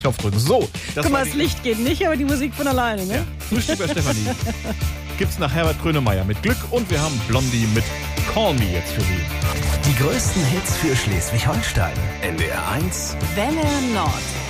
Knopf drücken. So, Guck mal, das Licht geht nicht, aber die Musik von alleine, ne? Ja, Frühstück bei Stefanie. Gibt's nach Herbert Grönemeyer mit Glück und wir haben Blondie mit Call Me jetzt für Sie. Die größten Hits für Schleswig-Holstein. NDR 1. Welle Nord.